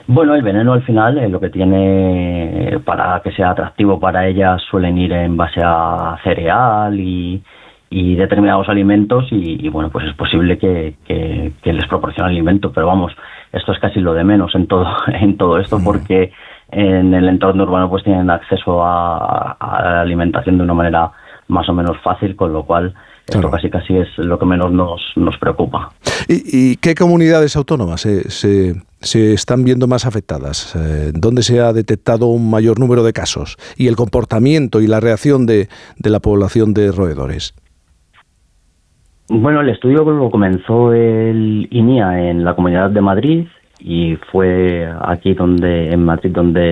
Bueno, el veneno al final lo que tiene para que sea atractivo para ellas suelen ir en base a cereal y determinados alimentos y bueno, pues es posible que les proporcione alimento, pero vamos, esto es casi lo de menos en todo en todo esto porque en el entorno urbano pues tienen acceso a la alimentación de una manera más o menos fácil, con lo cual esto casi es lo que menos nos preocupa. ¿Y qué comunidades autónomas se están viendo más afectadas? ¿Dónde se ha detectado un mayor número de casos? ¿Y el comportamiento y la reacción de la población de roedores? Bueno, el estudio lo comenzó el INIA en la Comunidad de Madrid y fue aquí en Madrid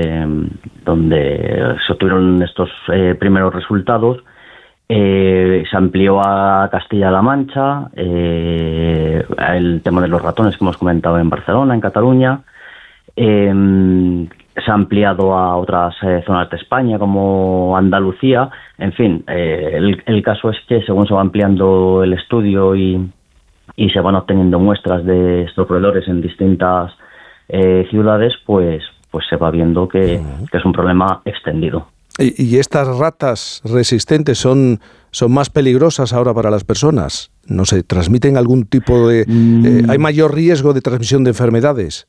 donde se obtuvieron estos primeros resultados. Se amplió a Castilla-La Mancha, el tema de los ratones que hemos comentado en Barcelona, en Cataluña, se ha ampliado a otras zonas de España como Andalucía. En fin, el caso es que según se va ampliando el estudio y se van obteniendo muestras de estos roedores en distintas ciudades, pues se va viendo que es un problema extendido. ¿Y estas ratas resistentes son más peligrosas ahora para las personas? No sé, ¿transmiten algún tipo de... ¿hay mayor riesgo de transmisión de enfermedades?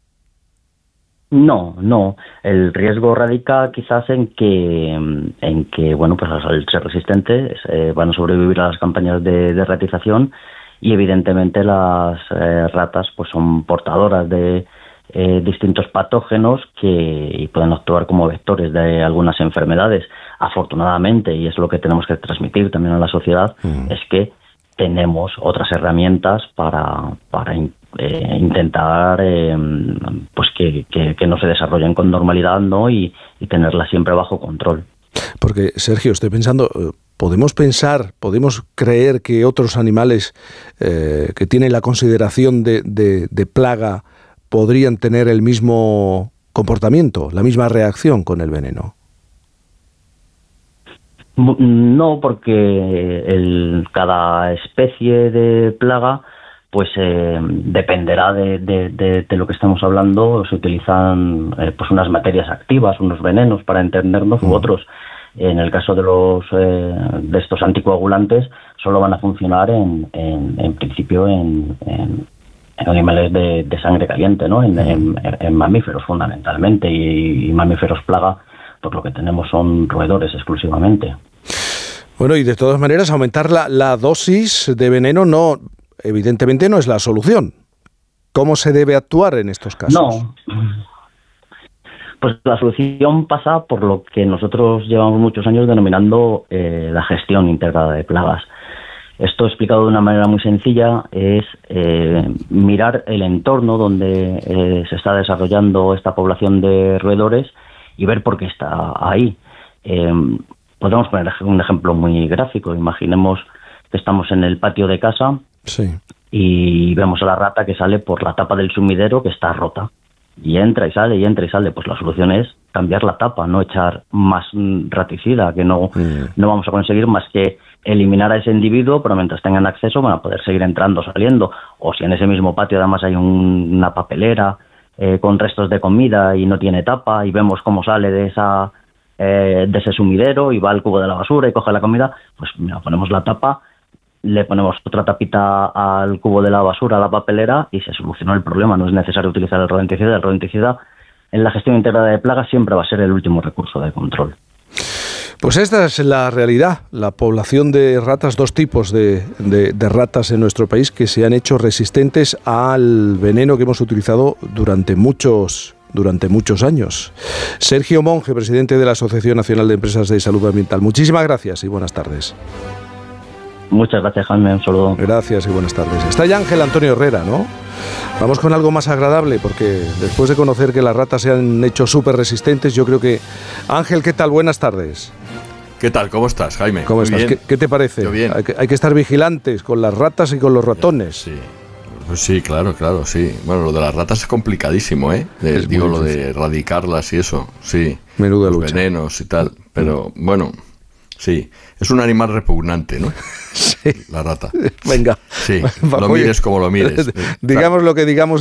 No. El riesgo radica quizás en que bueno, pues al ser resistentes van a sobrevivir a las campañas de ratización y evidentemente las ratas pues son portadoras de distintos patógenos y pueden actuar como vectores de algunas enfermedades. Afortunadamente, y es lo que tenemos que transmitir también a la sociedad, es que tenemos otras herramientas para intentar pues que no se desarrollen con normalidad, ¿no? y tenerlas siempre bajo control. Porque, Sergio, estoy pensando, podemos creer que otros animales que tienen la consideración de plaga podrían tener el mismo comportamiento, la misma reacción con el veneno. No, porque cada especie de plaga pues dependerá de lo que estamos hablando. Se utilizan pues unas materias activas, unos venenos para entendernos, u otros. En el caso de estos anticoagulantes solo van a funcionar en principio en animales de sangre caliente, ¿no? En mamíferos fundamentalmente, y mamíferos plaga, pues lo que tenemos son roedores exclusivamente. Bueno, y de todas maneras aumentar la dosis de veneno evidentemente no es la solución. ¿Cómo se debe actuar en estos casos? No. Pues la solución pasa por lo que nosotros llevamos muchos años denominando la gestión integrada de plagas. Esto, explicado de una manera muy sencilla, es mirar el entorno donde se está desarrollando esta población de roedores y ver por qué está ahí. Podemos poner un ejemplo muy gráfico. Imaginemos que estamos en el patio de casa y vemos a la rata que sale por la tapa del sumidero que está rota. Y entra y sale, y entra y sale. Pues la solución es cambiar la tapa, no echar más raticida, que no vamos a conseguir más que eliminar a ese individuo, pero mientras tengan acceso van a poder seguir entrando, saliendo. O si en ese mismo patio además hay una papelera con restos de comida y no tiene tapa, y vemos cómo sale de ese sumidero y va al cubo de la basura y coge la comida, pues mira, ponemos la tapa, le ponemos otra tapita al cubo de la basura, a la papelera, y se solucionó el problema. No es necesario utilizar el rodenticida. El rodenticida en la gestión integrada de plagas siempre va a ser el último recurso de control. Pues esta es la realidad, la población de ratas, dos tipos de ratas en nuestro país que se han hecho resistentes al veneno que hemos utilizado durante muchos años. Sergio Monge, presidente de la Asociación Nacional de Empresas de Salud Ambiental. Muchísimas gracias y buenas tardes. Muchas gracias, Jaime. Un saludo. Gracias y buenas tardes. Está ya Ángel Antonio Herrera, ¿no? Vamos con algo más agradable, porque después de conocer que las ratas se han hecho súper resistentes, yo creo que... Ángel, ¿qué tal? Buenas tardes. ¿Qué tal? ¿Cómo estás, Jaime? ¿Cómo estás? ¿Qué te parece? Yo bien. Hay que estar vigilantes con las ratas y con los ratones. Sí. Pues sí, claro, sí. Bueno, lo de las ratas es complicadísimo, ¿eh? Lo de erradicarlas y eso, sí. Menuda los lucha. Venenos y tal, pero bueno, sí. Es un animal repugnante, ¿no? Sí. La rata. Venga. Sí, lo mires como lo mires. Digamos lo que digamos.